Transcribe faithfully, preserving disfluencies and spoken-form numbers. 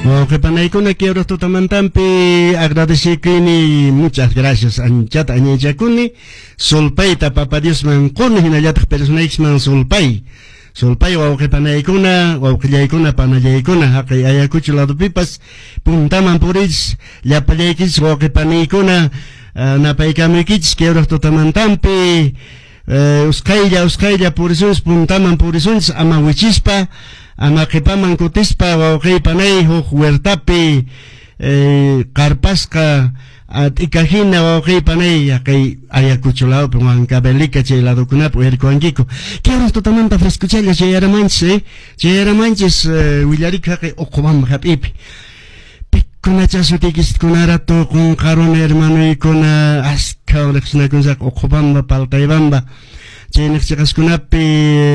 Wawqipanaykuna quiebra tutamantampi agradecikini muchas gracias anchata añaychakuni solpayta papa Dios man quni hinallataq personaykisman solpay solpay wawqipanaykuna wawqillaykuna panallaykuna haqay ayakuchu ladopipas puntaman purichis llapallaykis wawqipanaykuna napaykamuykichis quiebra tutamantampi usqaylla usqaylla purisunchis puntaman purisunchis ama wichispa ama qipaman kutispa wawqiypanay huk huertapi qarpasqa t'ikajina wawqiypanay yaqay ayakuchulawpi Huancavelica chay ladokunapi uyarikuwankiku quiebra tutamanta frescuchalla chayaramanchis chayaramanchis willarika haqay uqubamba hap'ipi pikkuna chasutiykiskunarato qunqaruna hermanoykuna aska ulaqsinakunsaq uqubamba paltaybamba chay niqchaqaskunapi